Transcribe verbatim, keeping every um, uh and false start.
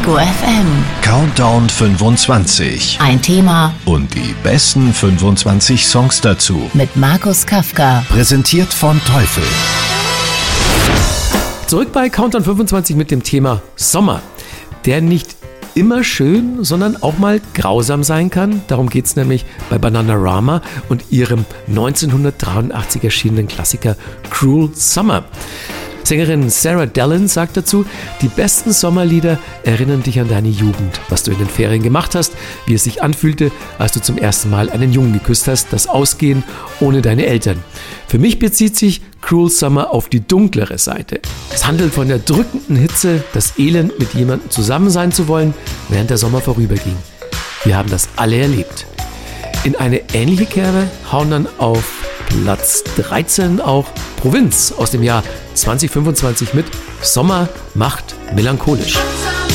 Ego F M. Countdown fünfundzwanzig. Ein Thema Und die besten fünfundzwanzig Songs dazu. mit Markus Kafka. Präsentiert von Teufel. Zurück bei Countdown fünfundzwanzig mit dem Thema Sommer, der nicht immer schön, sondern auch mal grausam sein kann. Darum geht es nämlich bei Bananarama und ihrem neunzehnhundertdreiundachtzig erschienenen Klassiker Cruel Summer. Sängerin Sarah Dallin sagt dazu, die besten Sommerlieder erinnern dich an deine Jugend, was du in den Ferien gemacht hast, wie es sich anfühlte, als du zum ersten Mal einen Jungen geküsst hast, das Ausgehen ohne deine Eltern. Für mich bezieht sich Cruel Summer auf die dunklere Seite. Es handelt von der drückenden Hitze, das Elend, mit jemandem zusammen sein zu wollen, während der Sommer vorüberging. Wir haben das alle erlebt. In eine ähnliche Kerbe hauen dann auf Platz dreizehn auch Provinz aus dem Jahr zwanzig fünfundzwanzig mit Sommer macht melancholisch.